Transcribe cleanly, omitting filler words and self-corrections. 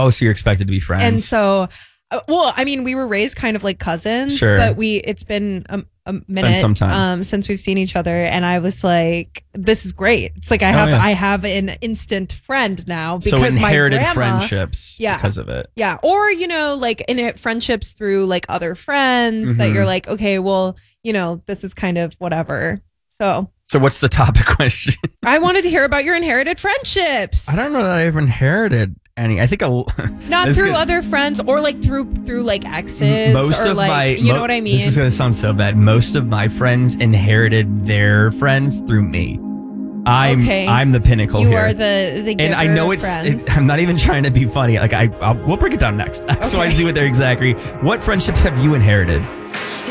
Oh, so you're expected to be friends. And so, well, I mean, we were raised kind of like cousins, Sure. but it's been a minute some time. since we've seen each other, and I was like, "This is great." It's like I have an instant friend now because so inherited my grandma, friendships because of it. Yeah, or like friendships through like other friends that you're like, okay, well, this is kind of whatever. So what's the topic question? I wanted to hear about your inherited friendships. I don't know that I ever inherited any. I think not through other friends or like through like exes. Most or of like, you know what I mean? This is going to sound so bad. Most of my friends inherited their friends through me. I'm the pinnacle here. You are the giver, and I know I'm not even trying to be funny. Like we'll break it down next. Okay. So I see what they're exactly. What friendships have you inherited?